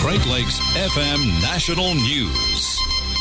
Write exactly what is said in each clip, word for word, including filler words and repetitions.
Great Lakes F M National News.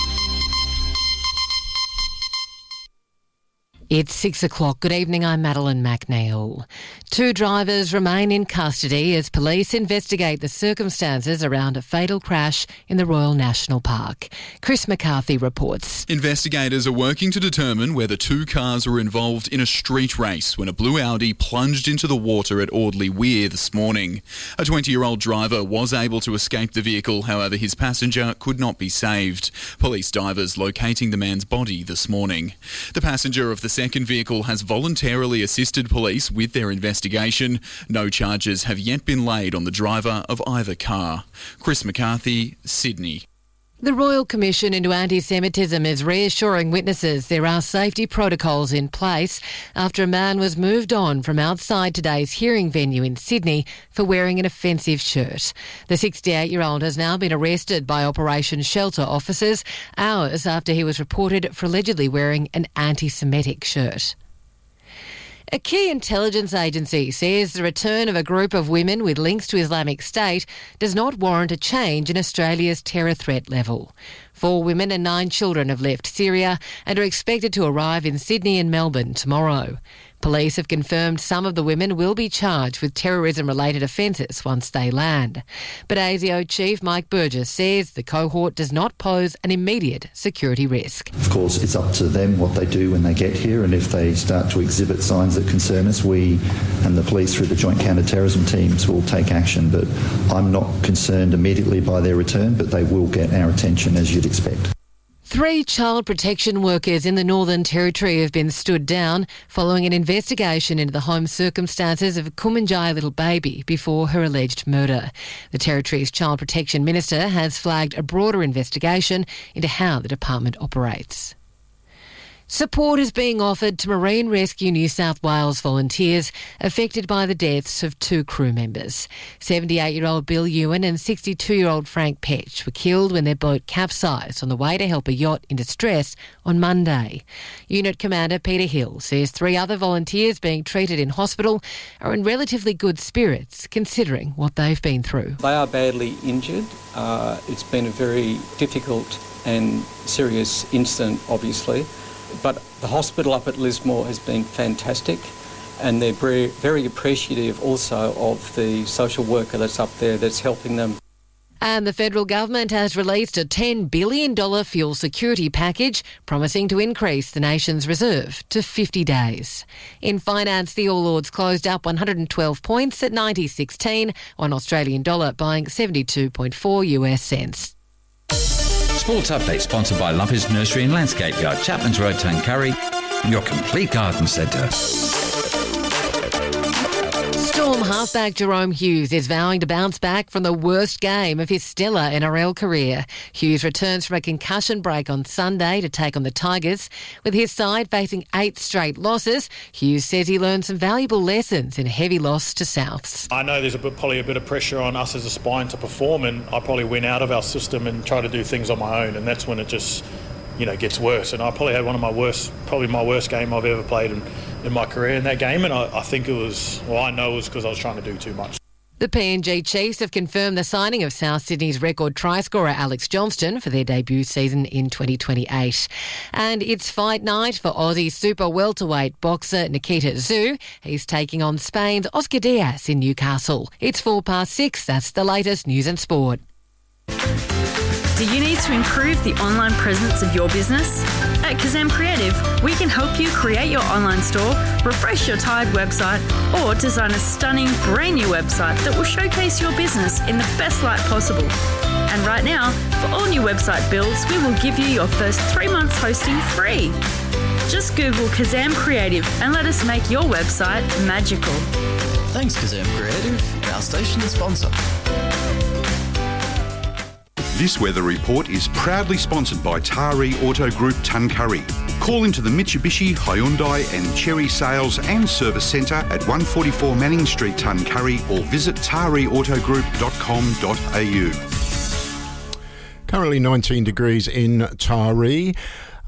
It's six o'clock. Good evening, I'm Madeline McNeil. Two drivers remain in custody as police investigate the circumstances around a fatal crash in the Royal National Park. Chris McCarthy reports. Investigators are working to determine whether two cars were involved in a street race when a blue Audi plunged into the water at Audley Weir this morning. A twenty-year-old driver was able to escape the vehicle, however his passenger could not be saved. Police divers locating the man's body this morning. The passenger of the second vehicle has voluntarily assisted police with their investigation. No charges have yet been laid on the driver of either car. Chris McCarthy, Sydney. The Royal Commission into Anti-Semitism is reassuring witnesses there are safety protocols in place after a man was moved on from outside today's hearing venue in Sydney for wearing an offensive shirt. The sixty-eight-year-old has now been arrested by Operation Shelter officers hours after he was reported for allegedly wearing an anti-Semitic shirt. A key intelligence agency says the return of a group of women with links to Islamic State does not warrant a change in Australia's terror threat level. Four women and nine children have left Syria and are expected to arrive in Sydney and Melbourne tomorrow. Police have confirmed some of the women will be charged with terrorism-related offences once they land. But A S I O Chief Mike Burgess says the cohort does not pose an immediate security risk. Of course, it's up to them what they do when they get here, and if they start to exhibit signs that concern us, we and the police through the Joint Counter-Terrorism teams will take action. But I'm not concerned immediately by their return, but they will get our attention as you'd expect. Three child protection workers in the Northern Territory have been stood down following an investigation into the home circumstances of a Kumanjai little baby before her alleged murder. The Territory's Child Protection Minister has flagged a broader investigation into how the department operates. Support is being offered to Marine Rescue New South Wales volunteers affected by the deaths of two crew members. seventy-eight-year-old Bill Ewan and sixty-two-year-old Frank Petch were killed when their boat capsized on the way to help a yacht in distress on Monday. Unit Commander Peter Hill says three other volunteers being treated in hospital are in relatively good spirits considering what they've been through. They are badly injured. Uh, it's been a very difficult and serious incident, obviously. But the hospital up at Lismore has been fantastic, and they're very, very appreciative also of the social worker that's up there that's helping them. And the federal government has released a ten billion dollars fuel security package promising to increase the nation's reserve to fifty days. In finance, the All Ords closed up one hundred twelve points at ninety sixteen, one Australian dollar buying seventy-two point four US cents. Sports Update sponsored by Lumpy's Nursery and Landscape Yard, Chapman's Road, Tuncurry, your complete garden centre. Storm halfback Jerome Hughes is vowing to bounce back from the worst game of his stellar N R L career. Hughes returns from a concussion break on Sunday to take on the Tigers. With his side facing eight straight losses, Hughes says he learned some valuable lessons in a heavy loss to Souths. I know there's a bit, probably a bit of pressure on us as a spine to perform, and I probably went out of our system and try to do things on my own, and that's when it just, you know, gets worse. And I probably had one of my worst, probably my worst game I've ever played in, in my career in that game, and I, I think it was, well, I know it was because I was trying to do too much. The P N G Chiefs have confirmed the signing of South Sydney's record try scorer Alex Johnston for their debut season in twenty twenty-eight. And it's fight night for Aussie super welterweight boxer Nikita Tszyu. He's taking on Spain's Oscar Diaz in Newcastle. It's four past six. That's the latest news and sport. Do you need to improve the online presence of your business? At Kazam Creative, we can help you create your online store, refresh your tired website, or design a stunning brand new website that will showcase your business in the best light possible. And right now, for all new website builds, we will give you your first three months hosting free. Just Google Kazam Creative and let us make your website magical. Thanks, Kazam Creative, our station sponsor. This weather report is proudly sponsored by Taree Auto Group Tuncurry. Call into the Mitsubishi, Hyundai and Chery Sales and Service Centre at one forty-four Manning Street, Tuncurry, or visit taree auto group dot com dot a u. Currently nineteen degrees in Taree.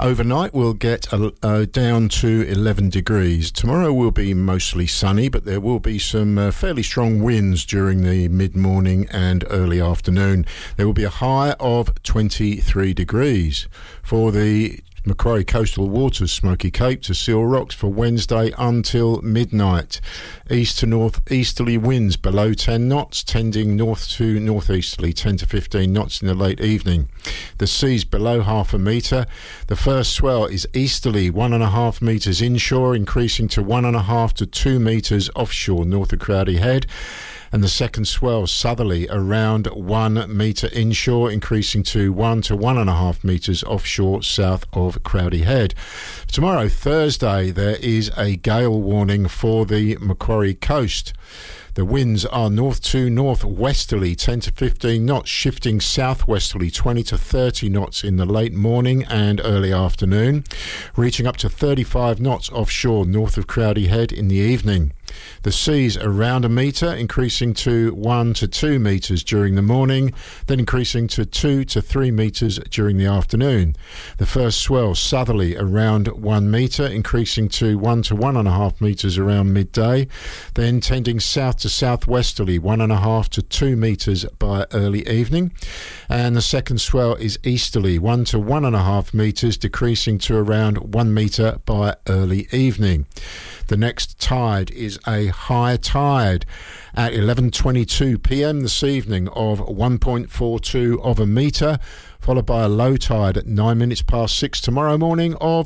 Overnight we'll get uh, uh, down to eleven degrees. Tomorrow will be mostly sunny, but there will be some uh, fairly strong winds during the mid-morning and early afternoon. There will be a high of twenty-three degrees. For the Macquarie Coastal Waters, Smoky Cape to Seal Rocks for Wednesday until midnight. East to north easterly winds below ten knots, tending north to northeasterly ten to fifteen knots in the late evening. The sea's below half a metre. The first swell is easterly one and a half metres inshore, increasing to one and a half to two metres offshore north of Crowdy Head. And the second swell southerly around one metre inshore, increasing to one to one and a half metres offshore south of Crowdy Head. Tomorrow, Thursday, there is a gale warning for the Macquarie coast. The winds are north to northwesterly ten to fifteen knots, shifting southwesterly twenty to thirty knots in the late morning and early afternoon, reaching up to thirty-five knots offshore north of Crowdy Head in the evening. The sea's around a metre, increasing to one to two metres during the morning, then increasing to two to three metres during the afternoon. The first swell southerly around one metre, increasing to one to one and a half metres around midday, then tending south to southwesterly one and a half to two metres by early evening. And the second swell is easterly one to one and a half metres, decreasing to around one metre by early evening. The next tide is a high tide at eleven twenty-two p m this evening of one point four two of a metre, followed by a low tide at nine minutes past six tomorrow morning of